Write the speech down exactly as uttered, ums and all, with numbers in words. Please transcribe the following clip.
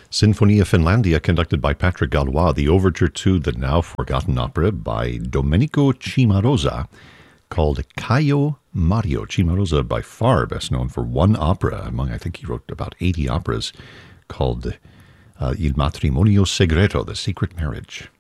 Sinfonia Finlandia, conducted by Patrick Gallois, the overture to the now forgotten opera by Domenico Cimarosa, called Caio Mario. Cimarosa, by far best known for one opera, among, I think he wrote about eighty operas, called uh, Il Matrimonio Segreto, The Secret Marriage.